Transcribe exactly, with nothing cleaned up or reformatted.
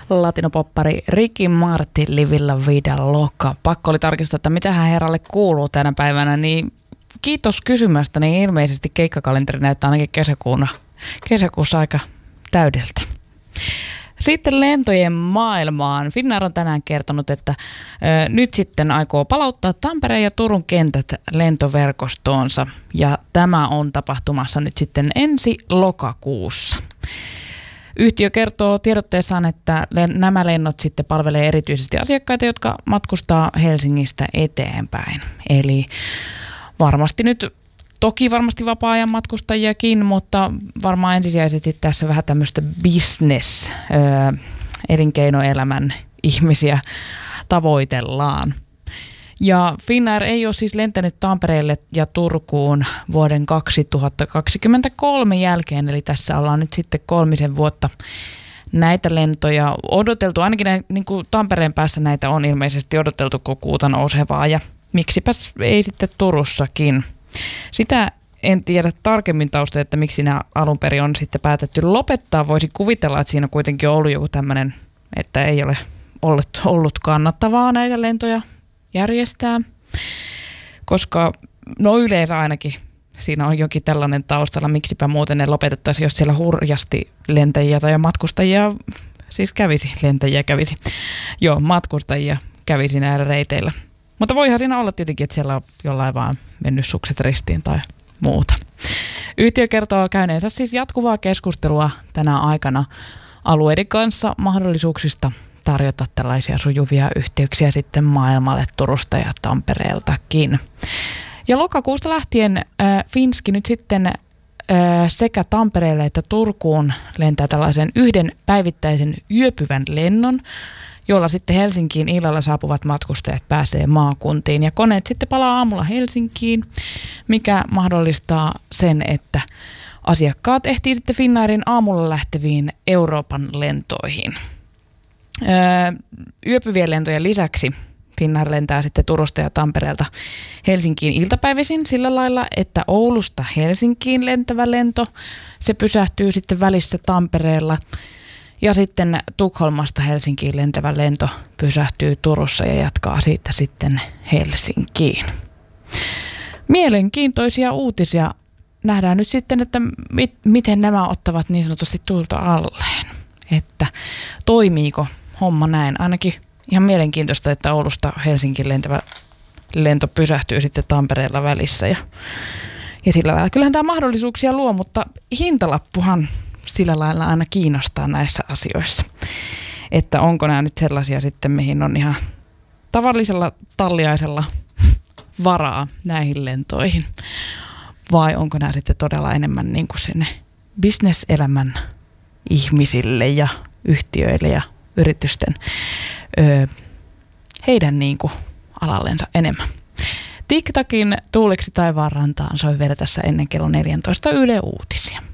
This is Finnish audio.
latinopoppari Ricky Martin Livilla Vida Loca. Pakko oli tarkistaa, että mitä hän herralle kuuluu tänä päivänä, niin kiitos kysymästä, niin ilmeisesti keikkakalenteri näyttää ainakin kesäkuuna, kesäkuussa aika täydeltä. Sitten lentojen maailmaan. Finnair on tänään kertonut, että ö, nyt sitten aikoo palauttaa Tampereen ja Turun kentät lentoverkostoonsa. Ja tämä on tapahtumassa nyt sitten ensi lokakuussa. Yhtiö kertoo tiedotteessaan, että nämä lennot sitten palvelee erityisesti asiakkaita, jotka matkustaa Helsingistä eteenpäin. Eli varmasti nyt, toki varmasti vapaa-ajan matkustajiakin, mutta varmaan ensisijaisesti tässä vähän tämmöistä business, ö, elinkeinoelämän ihmisiä tavoitellaan. Ja Finnair ei ole siis lentänyt Tampereelle ja Turkuun vuoden kaksituhattakaksikymmentäkolme jälkeen, eli tässä ollaan nyt sitten kolmisen vuotta näitä lentoja odoteltu. Ainakin näin, niin kuin Tampereen päässä näitä on ilmeisesti odoteltu koko kuuta nousevaa, ja miksipäs ei sitten Turussakin. Sitä en tiedä tarkemmin tausta, että miksi nämä alun perin on sitten päätetty lopettaa. Voisi kuvitella, että siinä on kuitenkin ollut joku tämmöinen, että ei ole ollut, ollut kannattavaa näitä lentoja järjestää, koska no yleensä ainakin siinä on jokin tällainen taustalla, miksipä muuten ne lopetettaisiin, jos siellä hurjasti lentäjiä tai matkustajia, siis kävisi, lentäjiä kävisi, joo, matkustajia kävisi näillä reiteillä. Mutta voihan siinä olla tietenkin, että siellä on jollain vaan mennyt sukset ristiin tai muuta. Yhtiö kertoo käyneensä siis jatkuvaa keskustelua tänä aikana alueiden kanssa mahdollisuuksista tarjota tällaisia sujuvia yhteyksiä sitten maailmalle Turusta ja Tampereeltakin. Ja lokakuusta lähtien äh, Finski nyt sitten äh, sekä Tampereelle että Turkuun lentää tällaisen yhden päivittäisen yöpyvän lennon, jolla sitten Helsinkiin illalla saapuvat matkustajat pääsee maakuntiin. Ja koneet sitten palaa aamulla Helsinkiin, mikä mahdollistaa sen, että asiakkaat ehtii sitten Finnairin aamulla lähteviin Euroopan lentoihin. Öö, yöpyvien lentojen lisäksi Finnair lentää sitten Turusta ja Tampereelta Helsinkiin iltapäivisin sillä lailla, että Oulusta Helsinkiin lentävä lento, se pysähtyy sitten välissä Tampereella, ja sitten Tukholmasta Helsinkiin lentävä lento pysähtyy Turussa ja jatkaa siitä sitten Helsinkiin. Mielenkiintoisia uutisia. Nähdään nyt sitten, että mit, miten nämä ottavat niin sanotusti tuulta alleen, että toimiiko homma näin. Ainakin ihan mielenkiintoista, että Oulusta Helsinkiin lentävä lento pysähtyy sitten Tampereella välissä. Ja, ja sillä lailla kyllähän tämä mahdollisuuksia luo, mutta hintalappuhan sillä lailla aina kiinnostaa näissä asioissa. Että onko nämä nyt sellaisia sitten, mihin on ihan tavallisella talliaisella varaa näihin lentoihin. Vai onko nämä sitten todella enemmän niin kuin sinne bisneselämän ihmisille ja yhtiöille ja yritysten öö, heidän niin kuin alallensa enemmän. TikTokin Tuuliksi taivaan rantaan soi vielä tässä ennen kello neljätoista Yle Uutisia.